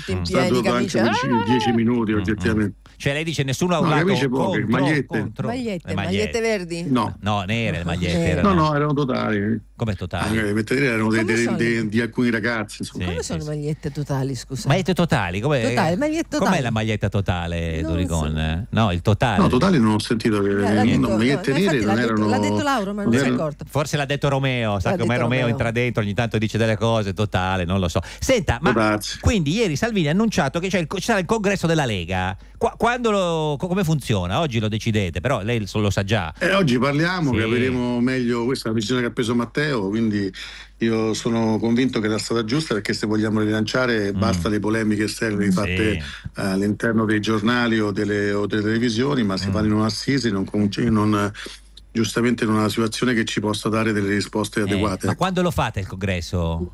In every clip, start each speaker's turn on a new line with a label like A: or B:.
A: tutti in piedi,
B: camicia. 10 minuti oggettivamente.
C: Cioè lei dice nessuno ha urlato contro
A: magliette verdi?
B: No,
C: nere le magliette
B: erano. No, erano totali.
C: Come totali?
B: Le magliette nere erano di alcuni ragazzi.
A: Come sono magliette totali, scusa?
C: Magliette totali?
A: Totali, magliette totali.
C: Com'è la maglietta totale, Duricon? No, il totale.
B: No, totali non ho sentito che magliette nere non erano.
A: L'ha detto Lauro, ma non si è accorto.
C: Forse l'ha detto Romeo, sa come Romeo entra dentro, ogni tanto dice delle cose, totale, non lo so. Senta, ma quindi ieri Salvini ha annunciato che c'è il congresso della Lega. Come funziona? Oggi lo decidete, però lei lo sa già.
B: Oggi parliamo, capiremo meglio. Questa è la decisione che ha preso Matteo, quindi io sono convinto che era stata giusta, perché se vogliamo rilanciare basta le polemiche esterne fatte all'interno dei giornali o delle televisioni, ma si fanno in un'assise, giustamente in una situazione che ci possa dare delle risposte adeguate.
C: Ma quando lo fate il congresso?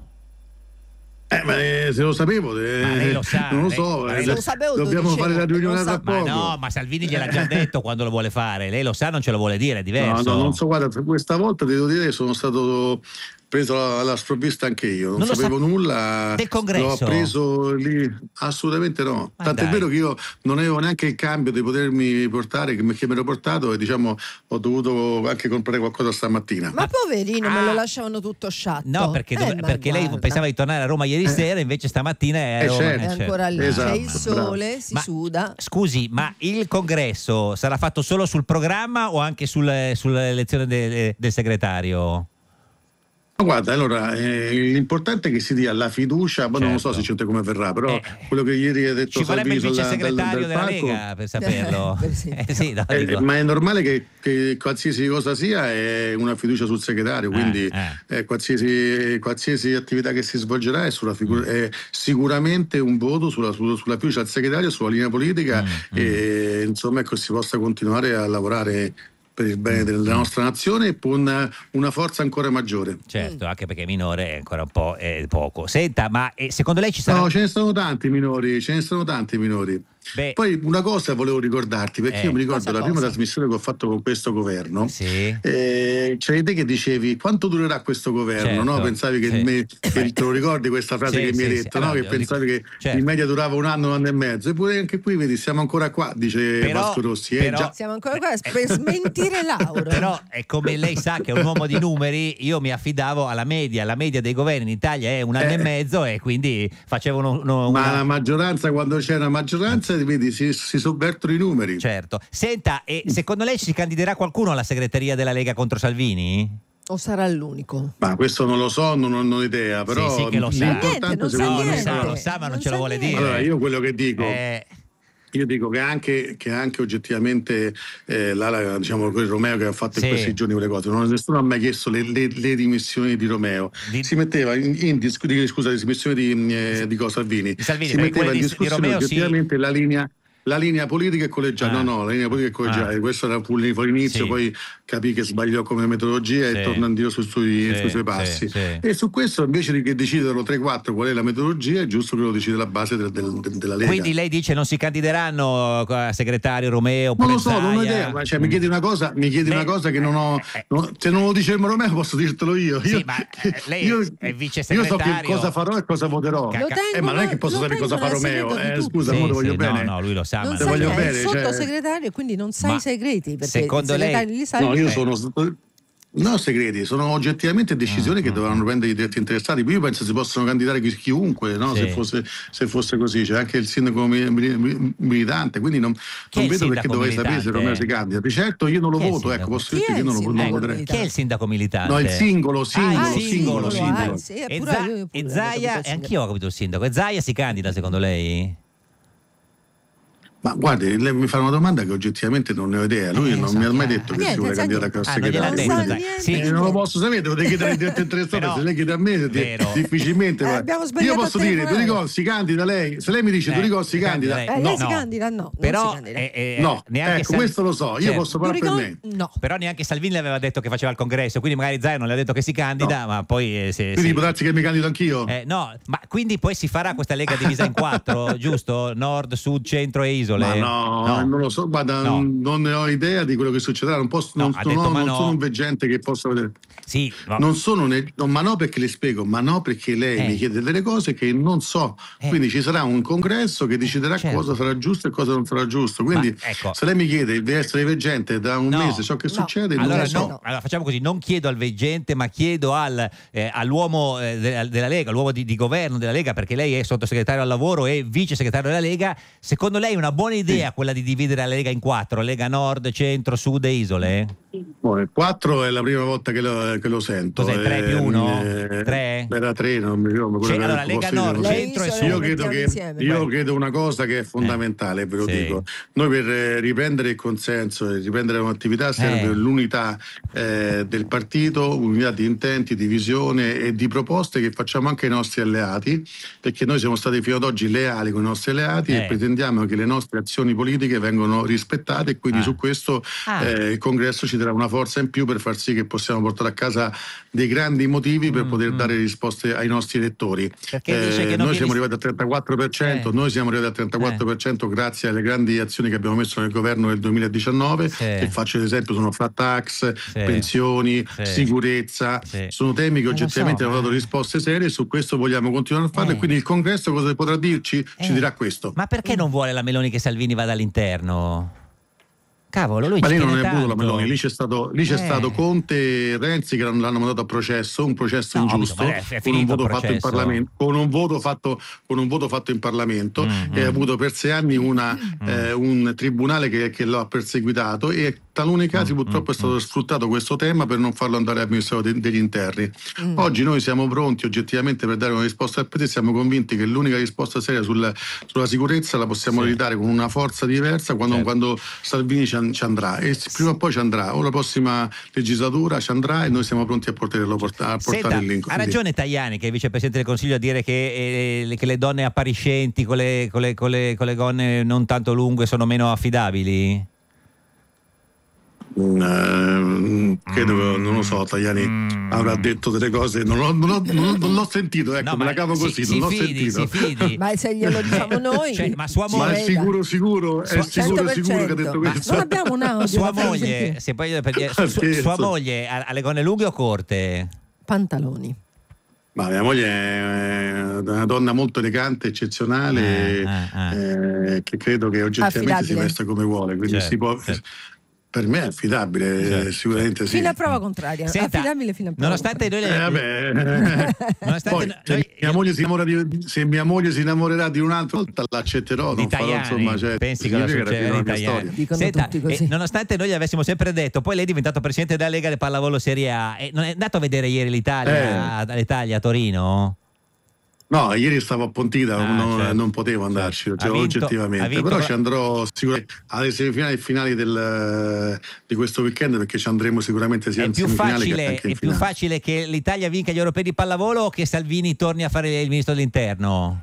B: Se lo sapevo,
C: lei lo sa,
B: non lo so, dobbiamo fare la riunione tra poco.
C: Ma Salvini gliel'ha già detto quando lo vuole fare, lei lo sa, non ce lo vuole dire, è diverso.
B: No, non so, guarda, questa volta devo dire che sono stato preso alla sprovvista anche io, non sapevo nulla
C: del congresso.
B: L'ho preso lì, assolutamente no. Tant'è vero che io non avevo neanche il cambio di potermi portare, che mi ero portato, e ho dovuto anche comprare qualcosa stamattina.
A: Ma poverino, me lo lasciavano tutto sciatto.
C: No, perché lei pensava di tornare a Roma ieri sera, invece stamattina è
A: ancora lì, c'è il sole, si suda.
C: Scusi, ma il congresso sarà fatto solo sul programma o anche sull'elezione del segretario?
B: Guarda, allora l'importante è che si dia la fiducia, poi non lo so si sente come verrà, però quello che ieri ha detto
C: ci vorrebbe
B: Salvini
C: il vice segretario della Lega per saperlo.
B: Ma è normale che qualsiasi cosa sia è una fiducia sul segretario, quindi qualsiasi attività che si svolgerà è sicuramente un voto sulla fiducia al segretario, sulla linea politica e insomma si possa continuare a lavorare per il bene della nostra nazione con una forza ancora maggiore.
C: Certo, anche perché minore è ancora un po' poco. Senta, ma secondo lei ci sarà...
B: No, ce ne sono tanti minori. Poi una cosa volevo ricordarti, perché io mi ricordo la prima trasmissione che ho fatto con questo governo, c'eri te che dicevi quanto durerà questo governo, no? Pensavi che te lo ricordi questa frase che mi hai detto, no? Che pensavi che in media durava un anno e mezzo, eppure anche qui vedi siamo ancora qua, dice Vasco Rossi.
A: Siamo ancora qua per smentire Lauro.
C: Però è come lei sa che è un uomo di numeri, io mi affidavo alla media dei governi in Italia è un anno e mezzo e quindi facevano
B: ma la maggioranza, quando c'è una maggioranza, vedi, si sovvertono i numeri.
C: Certo. Senta, e secondo lei si candiderà qualcuno alla segreteria della Lega contro Salvini?
A: O sarà l'unico?
B: Ma questo non lo so, non ho idea, però
C: sì che lo sa.
A: Lo
C: sa, ma non ce lo vuole dire.
B: Allora, io quello che dico io dico che anche oggettivamente diciamo Romeo che ha fatto in questi giorni quelle cose, nessuno ha mai chiesto le dimissioni di Romeo. Si metteva le dimissioni di Salvini. Si metteva in discussione oggettivamente la linea politica e collegiale. La linea politica e collegiale. Questo era l'inizio, poi capì che sbagliò come metodologia e tornò indietro sui suoi passi. E su questo, invece che decidere 3-4 qual è la metodologia, è giusto che lo decide la base della Lega.
C: Quindi lei dice non si candideranno a segretario Romeo?
B: Non lo so, non ho idea. Ma mi chiedi una cosa che non ho. Se non lo dice il Romeo, posso dirtelo io.
C: Ma lei è vice segretario.
B: Io so che cosa farò e cosa voterò. Ma non è che posso sapere cosa fa Romeo. Scusa, lo voglio bene.
C: No, lui lo sa.
A: Non sai, è il sottosegretario, quindi non sai i segreti, perché
C: secondo lei
A: li sai.
B: No, io sono segreti, sono oggettivamente decisioni che dovranno prendere i diretti interessati. Io penso si possono candidare chiunque, no? Se fosse così, c'è anche il sindaco militante, quindi non vedo perché dovrei sapere se Romeo si candida. Di certo io non lo voto, posso dire che io non lo voterei.
C: Chi è il sindaco militante?
B: No, il singolo.
C: E Zaia, e anch'io ho capito il sindaco. E Zaia si candida secondo lei?
B: Ma guardi, lei mi fa una domanda che oggettivamente non ne ho idea. Lui non mi ha mai detto che si vuole cambiare a segretario. Non lo posso sapere, devo chiedere al diretto interessato. Se lei chiede a me, difficilmente. Io posso dire, Duricon si candida lei. Se lei mi dice Duricon si candida,
A: lei si candida, no.
C: Però
B: ecco, questo lo so, io posso parlare per me.
A: No.
C: Però neanche Salvini le aveva detto che faceva il congresso, quindi magari Zaia non le ha detto che si candida, ma poi
B: quindi può darsi che mi candido anch'io?
C: No, ma quindi poi si farà questa Lega divisa in 4, giusto? Nord, Sud, Centro e Isola. isole?
B: No, non lo so, guarda, non ne ho idea di quello che succederà, non sono un veggente che possa vedere.
C: Sì,
B: non sono ma no perché le spiego, ma no perché lei mi chiede delle cose che non so, quindi ci sarà un congresso che deciderà cosa sarà giusto e cosa non sarà giusto, quindi se lei mi chiede di essere veggente da un mese ciò che succede,
C: allora,
B: non lo so.
C: Allora facciamo così, non chiedo al veggente ma chiedo all'uomo della Lega, l'uomo di governo della Lega, perché lei è sottosegretario al lavoro e vice segretario della Lega. Secondo lei è una buona idea quella di dividere la Lega in 4, Lega Nord, Centro, Sud e Isole?
B: 4 è la prima volta che lo sento.
C: Cos'è, 3 più 1? 3?
B: Era 3, non mi ricordo.
C: Allora Lega Nord, Centro e Sud.
B: Io credo una cosa che è fondamentale, ve lo dico. Noi per riprendere il consenso e riprendere un'attività serve l'unità del partito, unità di intenti, di visione e di proposte che facciamo anche ai nostri alleati, perché noi siamo stati fino ad oggi leali con i nostri alleati e pretendiamo che le nostre azioni politiche vengano rispettate, e quindi su questo il congresso ci darà una forza in più per far sì che possiamo portare a casa dei grandi motivi per poter dare risposte ai nostri elettori. Noi siamo arrivati al 34%, noi siamo arrivati al 34% grazie alle grandi azioni che abbiamo messo nel governo nel 2019, che faccio l'esempio sono flat tax, pensioni, sicurezza, sono temi che oggettivamente hanno dato risposte serie, su questo vogliamo continuare a farlo e quindi il congresso cosa potrà dirci? Ci dirà questo.
C: Ma perché non vuole la Meloni che Salvini vada all'interno? Cavolo, lui
B: ma lì non è voluto la Meloni, lì c'è stato Conte e Renzi che l'hanno mandato a processo, un processo ingiusto, con un voto fatto in Parlamento, con un voto fatto in Parlamento, e ha avuto per 6 anni un tribunale che lo ha perseguitato, e taluni casi purtroppo è stato sfruttato questo tema per non farlo andare al Ministero degli Interni. Oggi noi siamo pronti oggettivamente per dare una risposta al Paese, siamo convinti che l'unica risposta seria sulla sicurezza la possiamo ridare con una forza diversa quando Salvini ci andrà, e prima o poi ci andrà, o la prossima legislatura ci andrà, e noi siamo pronti a portarlo lì.
C: Ha ragione Tajani, che è vicepresidente del Consiglio, a dire che le donne appariscenti con le gonne non tanto lunghe sono meno affidabili?
B: Credo che, non lo so, Tajani avrà detto delle cose, non l'ho sentito, ecco, me la cavo così, non l'ho sentito.
A: Ma se glielo diciamo noi,
C: ma sua moglie,
B: ma è sicuro che ha detto questo.
A: Non abbiamo un audio.
C: Sua moglie, sua moglie ha le gonne lunghe o corte?
A: Pantaloni.
B: Ma mia moglie è una donna molto elegante, eccezionale, che credo che oggettivamente si vesta come vuole, quindi si può. Per me è affidabile, sicuramente sì.
A: Fino a prova contraria,
C: senta,
A: affidabile fino a prova
C: nonostante noi
B: se mia moglie si innamorerà di un'altra volta l'accetterò, non farò, insomma,
C: pensi che la succeda in Italiani. Senta, nonostante noi gli avessimo sempre detto, poi lei è diventato presidente della Lega del pallavolo Serie A, non è andato a vedere ieri l'Italia a Torino?
B: No, ieri stavo a Pontida, non potevo andarci, oggettivamente, però ci andrò sicuramente alle semifinali e finali di questo weekend, perché ci andremo sicuramente sia in semifinali che anche in finale. È più
C: facile che l'Italia vinca gli europei di pallavolo o che Salvini torni a fare il ministro dell'interno?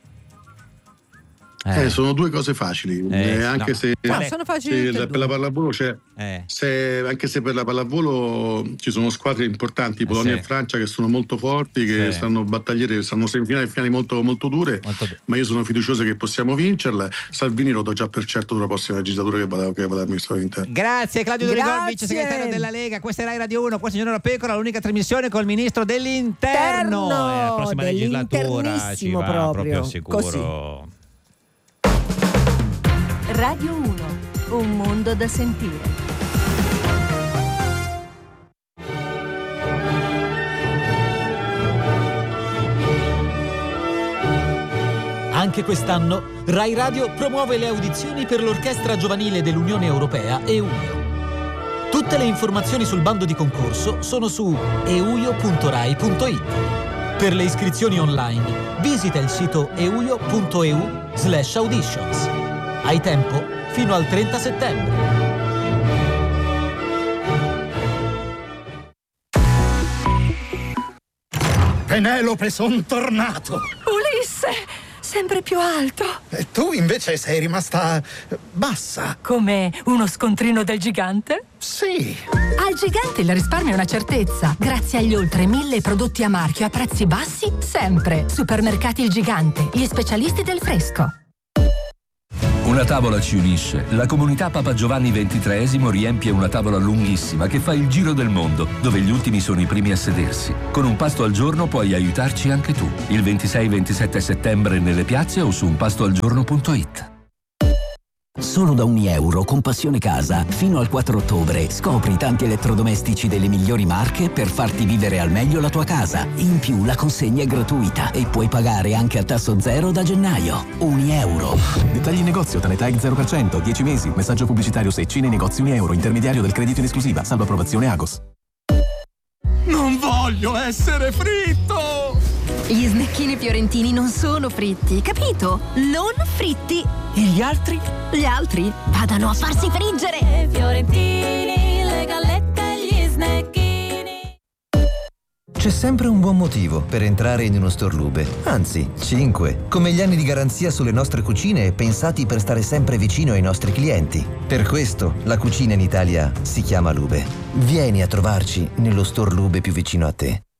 B: Sono due cose facili, anche se
A: sono facili
B: per la pallavolo anche se per la pallavolo ci sono squadre importanti, Polonia e Francia, che sono molto forti, che stanno battagliere, stanno semifinali e finali molto, molto dure, ma io sono fiducioso che possiamo vincerla. Salvini lo do già per certo per la prossima legislatura che vada al Ministro dell'Interno.
C: Grazie Claudio Dorigon, vice segretario della Lega. Questa è Rai Radio 1, questo è Giorno da Pecora, l'unica trasmissione col Ministro dell'Interno. La prossima legislatura ci va proprio sicuro.
A: Così.
D: Radio 1, un mondo da sentire.
E: Anche quest'anno Rai Radio promuove le audizioni per l'Orchestra Giovanile dell'Unione Europea EUIO. Tutte le informazioni sul bando di concorso sono su euio.rai.it. Per le iscrizioni online visita il sito euio.eu/auditions. Hai tempo fino al 30 settembre.
F: Penelope, son tornato!
D: Ulisse, sempre più alto.
F: E tu invece sei rimasta bassa.
D: Come uno scontrino del gigante?
F: Sì.
D: Al gigante il risparmio è una certezza. Grazie agli oltre 1000 prodotti a marchio a prezzi bassi, sempre. Supermercati Il Gigante, gli specialisti del fresco.
G: Una tavola ci unisce. La comunità Papa Giovanni XXIII riempie una tavola lunghissima che fa il giro del mondo, dove gli ultimi sono i primi a sedersi. Con un pasto al giorno puoi aiutarci anche tu. Il 26-27 settembre nelle piazze o su unpastoalgiorno.it.
H: Solo da €1 con Passione Casa, fino al 4 ottobre, scopri tanti elettrodomestici delle migliori marche per farti vivere al meglio la tua casa. In più la consegna è gratuita e puoi pagare anche a tasso zero da gennaio. €1.
I: Dettagli in negozio, Tanetag 0%, 10 mesi, messaggio pubblicitario Secci nei negozi €1, intermediario del credito in esclusiva, salvo approvazione Agos.
J: Non voglio essere fritto!
K: Gli snecchini fiorentini non sono fritti, capito? Non fritti.
J: E gli altri?
K: Gli altri vadano a farsi friggere.
L: Fiorentini, le gallette e gli snecchini.
M: C'è sempre un buon motivo per entrare in uno store Lube, anzi 5, come gli anni di garanzia sulle nostre cucine pensati per stare sempre vicino ai nostri clienti. Per questo la cucina in Italia si chiama Lube. Vieni a trovarci nello store Lube più vicino a te.